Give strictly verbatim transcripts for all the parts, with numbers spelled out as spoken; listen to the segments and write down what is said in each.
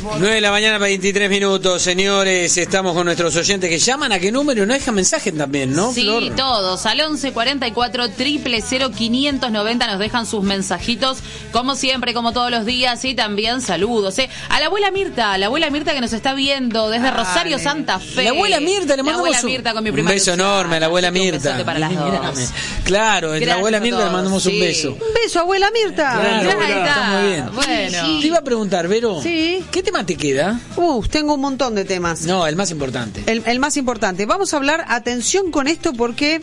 nueve de la mañana, veintitrés minutos, señores. Estamos con nuestros oyentes que llaman. ¿A qué número? No dejan mensajes también, ¿no, Sí, Flor? todos. Al once cuarenta y cuatro, cero cero cero, quinientos noventa nos dejan sus mensajitos, como siempre, como todos los días. Y también saludos, ¿eh? A la abuela Mirta, la abuela Mirta que nos está viendo desde Rosario, Dale. Santa Fe. La abuela Mirta, le La mandamos abuela un, Mirta con mi un prima beso Luciana. enorme a la abuela Así que un Mirta. besote para las dos. Mírame. Claro, entre la abuela Gracias a Mirta le todos, mandamos un sí. beso. Un beso, abuela Mirta. Claro, Ahí está está. muy bien. Bueno. Te iba a preguntar, Vero, Sí. ¿qué tema te queda? Uh, tengo un montón de temas. No, el más importante. El, el más importante. Vamos a hablar, atención con esto, porque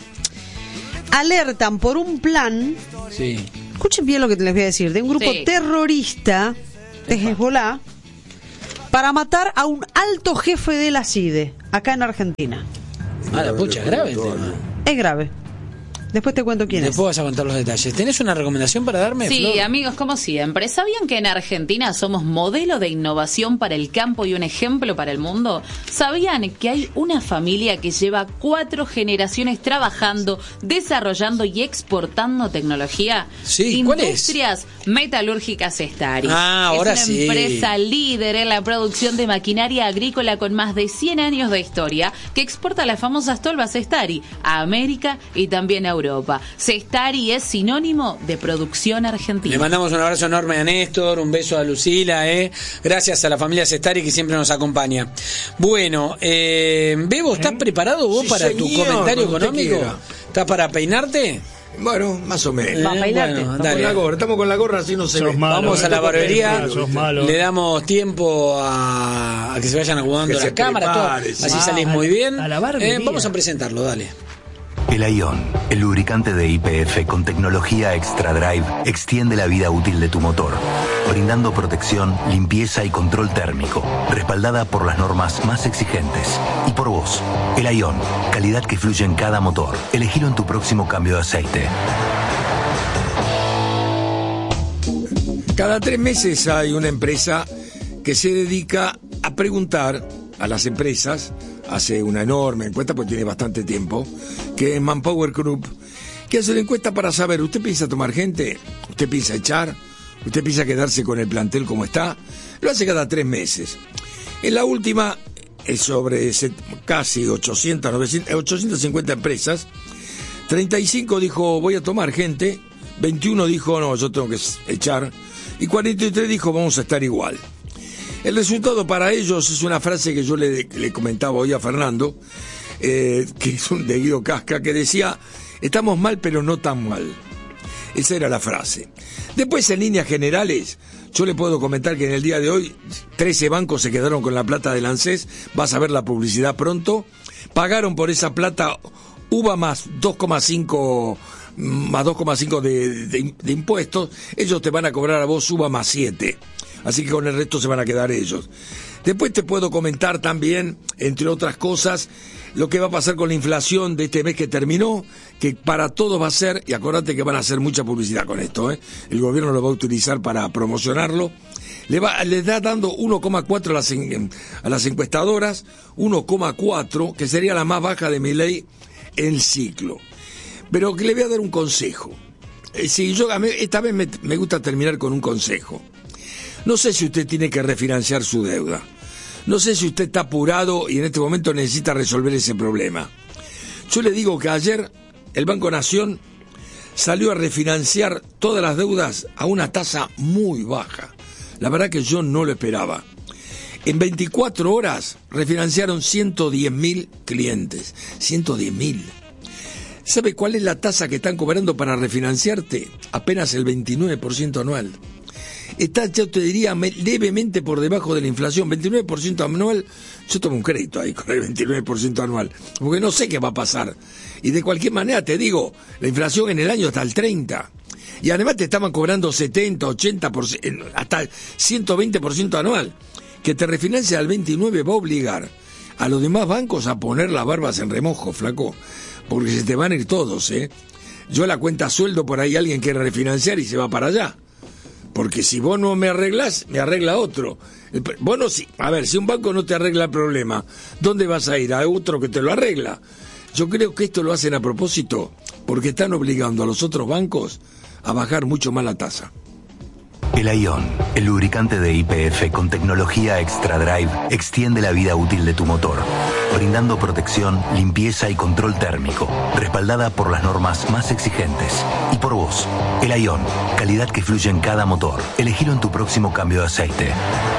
alertan por un plan, Sí. escuchen bien lo que les voy a decir, de un grupo Sí. terrorista de Hezbollah para matar a un alto jefe de la C I D E, acá en Argentina. Ah, la pucha, grave el tema. Es grave. Después te cuento quién Después vas a contar los detalles. ¿Tenés una recomendación para darme, Sí, Flor? amigos, como siempre. ¿Sabían que en Argentina somos modelo de innovación para el campo y un ejemplo para el mundo? ¿Sabían que hay una familia que lleva cuatro generaciones trabajando, desarrollando y exportando tecnología? Sí, ¿cuál es? Industrias Metalúrgicas Stari. Ah, ahora es una sí. empresa líder en la producción de maquinaria agrícola con más de cien años de historia que exporta las famosas tolvas Stari a América y también a Europa. Stari es sinónimo de producción argentina. Le mandamos un abrazo enorme a Néstor, un beso a Lucila, ¿eh? Gracias a la familia Sestari que siempre nos acompaña. Bueno, eh, Bebo, ¿estás ¿Eh? preparado vos Sí, para señor, tu comentario cuando usted económico? quiera. ¿Estás para peinarte? Bueno, más o menos. Eh, Va a peinarte. bueno, Estamos dale. con la gorra, estamos con la gorra, así no se Sos ve. malo, Vamos a la eh. barbería, Sos malo. le damos tiempo a, a que se vayan acomodando Que las se cámaras, todo. prepare, sí. Así Ah, salís a- muy bien. a la barbería. Eh, vamos a presentarlo, dale. El Aion, el lubricante de Y P F con tecnología Extra Drive, extiende la vida útil de tu motor, brindando protección, limpieza y control térmico, respaldada por las normas más exigentes. Y por vos, el Aion, calidad que fluye en cada motor. Elegilo en tu próximo cambio de aceite. Cada tres meses hay una empresa que se dedica a preguntar a las empresas, hace una enorme encuesta, porque tiene bastante tiempo, que es Manpower Group, que hace una encuesta para saber, ¿usted piensa tomar gente? ¿Usted piensa echar? ¿Usted piensa quedarse con el plantel como está? Lo hace cada tres meses. En la última, es sobre ese, casi ochocientas, novecientas, ochocientas cincuenta empresas, treinta y cinco dijo, voy a tomar gente, veintiuno dijo, no, yo tengo que echar, y cuarenta y tres dijo, vamos a estar igual. El resultado para ellos es una frase que yo le, le comentaba hoy a Fernando, eh, que es un de Guido Casca, que decía, estamos mal pero no tan mal. Esa era la frase. Después, en líneas generales, yo le puedo comentar que en el día de hoy trece bancos se quedaron con la plata del ANSES, vas a ver la publicidad pronto, pagaron por esa plata U V A más dos coma cinco más dos coma cinco de, de, de impuestos, ellos te van a cobrar a vos U V A más siete. Así que con el resto se van a quedar ellos. Después te puedo comentar también, entre otras cosas, lo que va a pasar con la inflación de este mes que terminó, que para todos va a ser, y acuérdate que van a hacer mucha publicidad con esto, ¿eh? El gobierno lo va a utilizar para promocionarlo. Le va, le da dando uno coma cuatro a las, en, a las encuestadoras, uno coma cuatro, que sería la más baja de Milei en el ciclo. Pero que le voy a dar un consejo. Eh, si yo, a mí, esta vez me, me gusta terminar con un consejo. No sé si usted tiene que refinanciar su deuda. No sé si usted está apurado y en este momento necesita resolver ese problema. Yo le digo que ayer el Banco Nación salió a refinanciar todas las deudas a una tasa muy baja. La verdad que yo no lo esperaba. En veinticuatro horas refinanciaron ciento diez mil clientes. ciento diez mil. ¿Sabe cuál es la tasa que están cobrando para refinanciarte? Apenas el veintinueve por ciento anual. Está, yo te diría, levemente por debajo de la inflación, veintinueve por ciento anual. Yo tomo un crédito ahí con el veintinueve por ciento anual, porque no sé qué va a pasar. Y de cualquier manera te digo, la inflación en el año está al treinta. Y además te estaban cobrando setenta, ochenta por ciento, hasta ciento veinte por ciento anual. Que te refinancie al veintinueve va a obligar a los demás bancos a poner las barbas en remojo, flaco, porque se te van a ir todos, ¿eh? Yo la cuenta sueldo por ahí alguien quiere refinanciar y se va para allá. Porque si vos no me arreglás, me arregla otro. Vos no, si, a ver, si un banco no te arregla el problema, ¿dónde vas a ir? A otro que te lo arregla. Yo creo que esto lo hacen a propósito, porque están obligando a los otros bancos a bajar mucho más la tasa. El Ion, el lubricante de Y P F con tecnología Extra Drive, extiende la vida útil de tu motor, brindando protección, limpieza y control térmico, respaldada por las normas más exigentes. Y por vos, el Ion, calidad que fluye en cada motor. Elegilo en tu próximo cambio de aceite.